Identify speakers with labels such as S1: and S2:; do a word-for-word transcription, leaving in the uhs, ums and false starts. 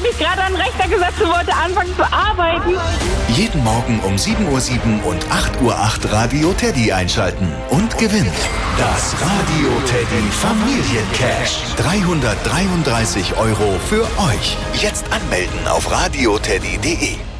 S1: mich gerade an den Rechner gesetzt und wollte anfangen zu arbeiten.
S2: Jeden Morgen um sieben Uhr sieben und acht Uhr acht Radio Teddy einschalten und gewinnt das Radio Teddy Familiencash. dreihundertdreiunddreißig Euro für euch. Jetzt anmelden auf radioteddy punkt de.